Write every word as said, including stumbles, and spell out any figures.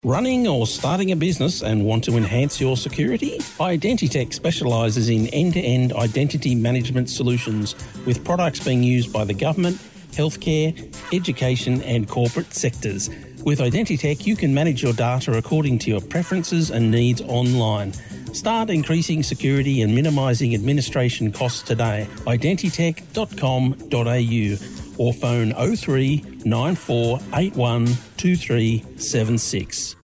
Running or starting a business and want to enhance your security? Identitech specialises in end-to-end identity management solutions with products being used by the government, healthcare, education and corporate sectors. With Identitech, you can manage your data according to your preferences and needs online. Start increasing security and minimising administration costs today. identitech dot com dot a u or phone oh three nine four eight one two three seven six.